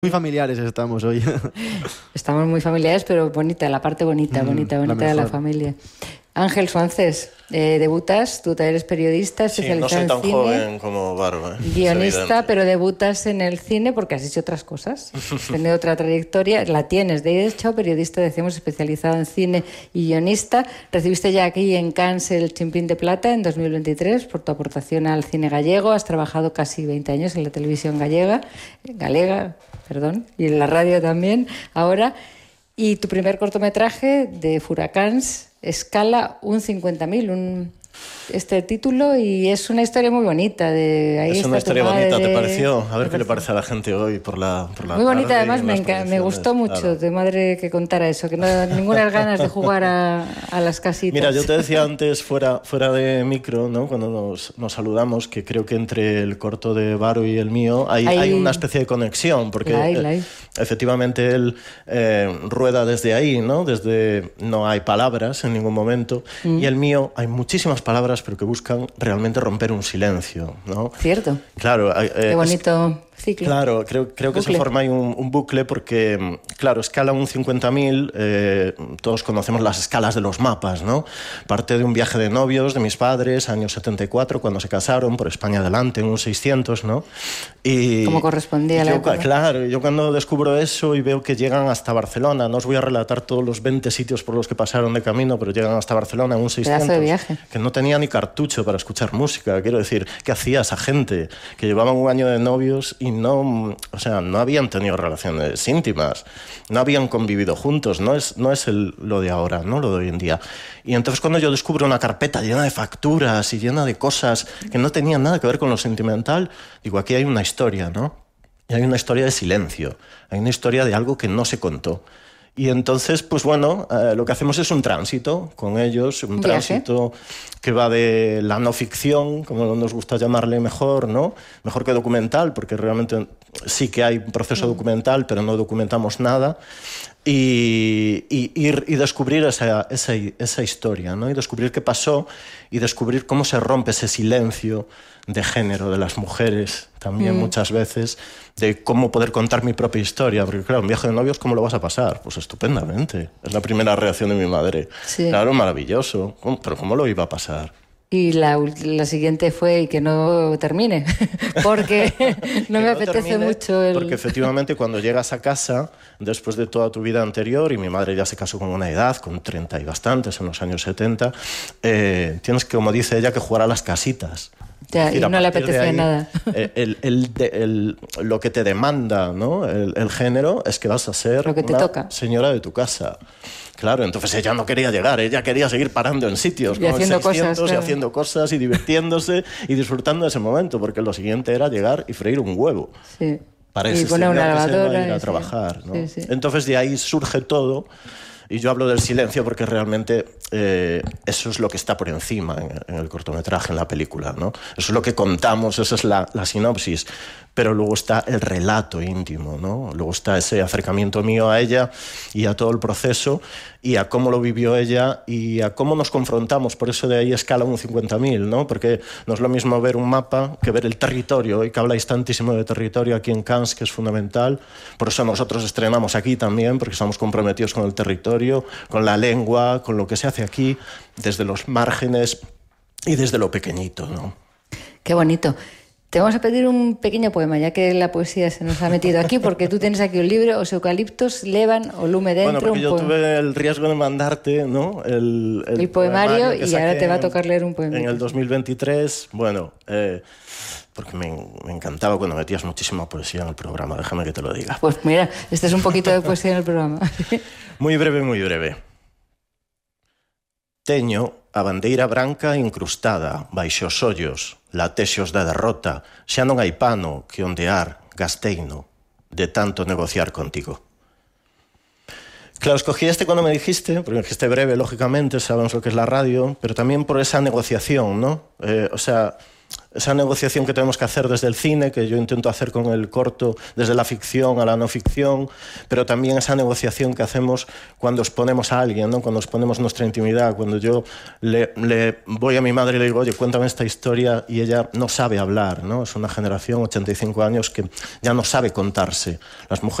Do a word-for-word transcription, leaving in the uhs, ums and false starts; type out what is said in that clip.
Muy familiares estamos hoy. Estamos muy familiares, pero bonita, la parte bonita, Mm, bonita, la bonita de la mejor. familia. Ángel Suárez, eh, debutas, tú eres periodista, Sí, no especializado soy tan en cine, joven como Barba. ¿eh? Es guionista, evidente. pero debutas en el cine porque has hecho otras cosas. Has tenido otra trayectoria, la tienes. De hecho, periodista, decimos, especializado en cine y guionista. Recibiste ya aquí en Cannes el Chimpín de Plata en dos mil veintitrés por tu aportación al cine gallego. Has trabajado casi veinte años en la televisión gallega, galega, perdón, y en la radio también, ahora. Y tu primer cortometraje de Furacans, Escala un cincuenta mil, un, este título, y es una historia muy bonita. De, ahí Es está una tu historia madre. bonita, ¿te pareció? A ver ¿Te qué le pareció? parece a la gente hoy por la, por la Muy bonita, tarde además y me, las enca- me condiciones, gustó mucho claro. de madre que contara eso, que no ninguna ganas de jugar a, a las casitas. Mira, yo te decía antes, fuera, fuera de micro, ¿no? Cuando nos, nos saludamos, que creo que entre el corto de Varo y el mío hay, Hay- hay una especie de conexión, porque La hay, eh, la hay. efectivamente él eh, rueda desde ahí, ¿no? Desde no hay palabras en ningún momento, Mm. y el mío hay muchísimas palabras, pero que buscan realmente romper un silencio, ¿no? Cierto. Claro, eh, Qué es- bonito ciclo. Claro, creo, creo que Bucle. se forma ahí un, un bucle porque, claro, escala un cincuenta mil, eh, todos conocemos las escalas de los mapas, ¿no? Parte de un viaje de novios de mis padres, años setenta y cuatro, cuando se casaron, por España adelante, en un seiscientos, ¿no? Y Como correspondía a la yo, época. Claro, yo cuando descubro eso y veo que llegan hasta Barcelona, no os voy a relatar todos los veinte sitios por los que pasaron de camino, pero llegan hasta Barcelona en un seiscientos. Pedazo de viaje. Que no tenía ni cartucho para escuchar música. Quiero decir, ¿qué hacía esa gente? Que llevaban un año de novios y no, o sea, no habían tenido relaciones íntimas, no habían convivido juntos, no es, no es el, lo de ahora, no lo de hoy en día. Y entonces cuando yo descubro una carpeta llena de facturas y llena de cosas que no tenían nada que ver con lo sentimental, digo, aquí hay una historia, ¿no? Y hay una historia de silencio, hay una historia de algo que no se contó. Y entonces, pues bueno, eh, lo que hacemos es un tránsito con ellos, un Un viaje. tránsito que va de la no ficción, como nos gusta llamarle mejor, ¿no? Mejor que documental, porque realmente sí que hay un proceso documental, pero no documentamos nada. Y, y, ir, y descubrir esa, esa, esa historia, ¿no? Y descubrir qué pasó y descubrir cómo se rompe ese silencio de género de las mujeres también Mm. muchas veces, de cómo poder contar mi propia historia, porque claro, un viaje de novios, ¿cómo lo vas a pasar? Pues estupendamente, es la primera reacción de mi madre. Sí. Claro, maravilloso, ¿Cómo- pero ¿cómo lo iba a pasar? Y la, ul- la siguiente fue y que no termine, porque no Que me apetece termine, mucho el... Porque efectivamente cuando llegas a casa, después de toda tu vida anterior, y mi madre ya se casó con una edad, con treinta y bastantes, en los años setenta, eh, tienes que, como dice ella, que jugar a las casitas. Ya, Es decir, y a no le partir de apetecía ahí, nada. eh, El, el, de- el- lo que te demanda, ¿no? el, el género es que vas a ser Lo que te una toca. señora de tu casa. Claro, entonces ella no quería llegar, ella quería seguir parando en sitios Y con el haciendo cosas, seiscientos y claro. haciendo cosas y divirtiéndose y disfrutando de ese momento, porque lo siguiente era llegar y freír un huevo. Sí. Para Y ese poner una señor que se va a lavadora. ir a y sí. trabajar, ¿no? Sí, sí. Entonces de ahí surge todo. Y yo hablo del silencio porque realmente eh, eso es lo que está por encima en, en el cortometraje, en la película, ¿no? Eso es lo que contamos, esa es la, la sinopsis. Pero luego está el relato íntimo, ¿no? Luego está ese acercamiento mío a ella y a todo el proceso y a cómo lo vivió ella y a cómo nos confrontamos. Por eso de ahí escala un cincuenta mil, ¿no? Porque no es lo mismo ver un mapa que ver el territorio. Hoy que habláis tantísimo de territorio aquí en Cannes, que es fundamental. Por eso nosotros estrenamos aquí también, porque estamos comprometidos con el territorio, con la lengua, con lo que se hace aquí, desde los márgenes y desde lo pequeñito, ¿no? Qué bonito. Te vamos a pedir un pequeño poema, ya que la poesía se nos ha metido aquí, porque tú tienes aquí un libro, Os eucaliptos levan o lume dentro. Bueno, porque un yo poema. tuve el riesgo de mandarte, ¿no? El, El poemario, que y ahora saqué te va a en- tocar leer un poema. En el dos mil veintitrés, bueno, eh, porque me, me encantaba cuando metías muchísima poesía en el programa, déjame que te lo diga. Pues mira, este es un poquito de poesía en el programa. Muy breve, muy breve. Teño a bandeira branca incrustada baixo os ollos, latexos da derrota, xa non hai pano que ondear gasteino de tanto negociar contigo. Claro, escogí este cuando me dijiste, porque este breve, lógicamente, sabemos lo que es la radio, pero también por esa negociación, ¿no? Eh, o sea, esa negociación que tenemos que hacer desde el cine, que yo intento hacer con el corto, desde la ficción a la no ficción, pero también esa negociación que hacemos cuando exponemos a alguien, ¿no? Cuando exponemos nuestra intimidad, cuando yo le, le voy a mi madre y le digo, oye, cuéntame esta historia, y ella no sabe hablar, ¿no? Es una generación, ochenta y cinco años, que ya no sabe contarse. Las mujeres